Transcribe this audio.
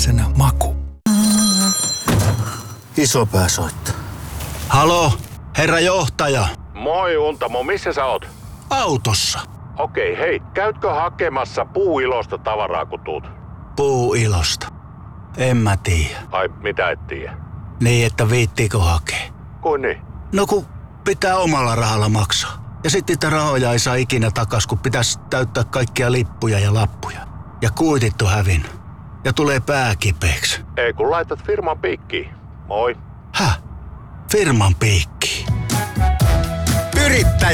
ihmisen maku. Isopää soittaa. Halo, herra johtaja. Moi Untamo, missä sä oot? Autossa. Okei, hei, käytkö hakemassa Puuilosta tavaraa kun tuut? Puuilosta. En mä tiedä. Ai, mitä et tiedä? Niin, että viittiikö hakea? Kuin niin? No kun pitää omalla rahalla maksaa. Ja sitten niitä rahoja ei saa ikinä takas, kun pitäisi täyttää kaikkia lippuja ja lappuja. Ja kuitit on hävinnyt. Ja tulee pää kipeäksi. Ei kun laitat firman piikkiin. Moi. Häh? Firman piikki.